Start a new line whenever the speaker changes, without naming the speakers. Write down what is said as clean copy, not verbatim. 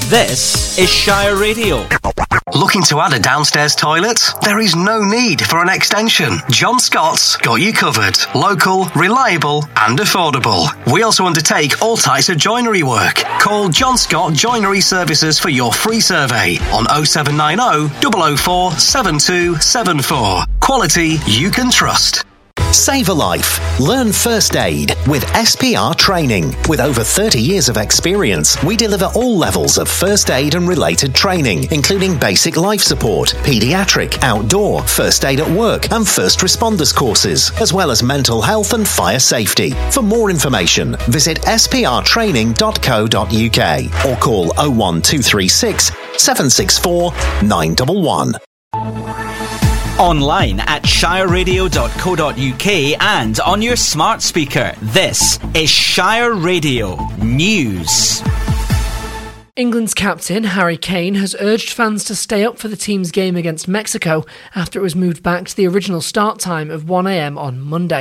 This is Shire Radio.
Looking to add a downstairs toilet? There is no need for an extension. John Scott's got you covered. Local, reliable and affordable. We also undertake all types of joinery work. Call John Scott Joinery Services for your free survey on 0790 004 7274. Quality you can trust.
Save a life. Learn first aid with SPR Training. With over 30 years of experience, we deliver all levels of first aid and related training, including basic life support, paediatric, outdoor, first aid at work and first responders courses, as well as mental health and fire safety. For more information, visit sprtraining.co.uk or call 01236 764 911.
Online at shireradio.co.uk and on your smart speaker. This is Shire Radio News.
England's captain, Harry Kane, has urged fans to stay up for the team's game against Mexico after it was moved back to the original start time of 1 a.m. on Monday.